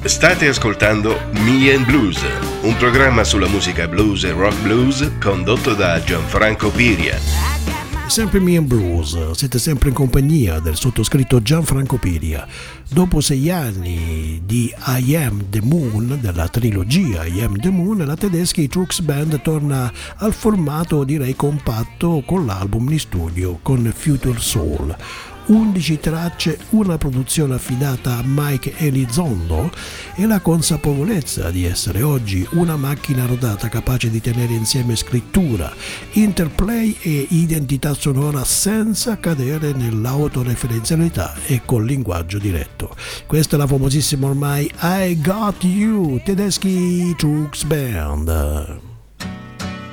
State ascoltando Me and Blues, un programma sulla musica blues e rock blues condotto da Gianfranco Piria. Sempre Me and Blues, siete sempre in compagnia del sottoscritto Gianfranco Piria. Dopo 6 anni di I Am The Moon, della trilogia I Am The Moon, la Tedeschi Trucks Band torna al formato direi compatto con l'album in studio con Future Soul. 11 tracce, una produzione affidata a Mike Elizondo e la consapevolezza di essere oggi una macchina rodata capace di tenere insieme scrittura, interplay e identità sonora senza cadere nell'autoreferenzialità e col linguaggio diretto. Questa è la famosissima ormai I Got You, Tedeschi Trucks Band.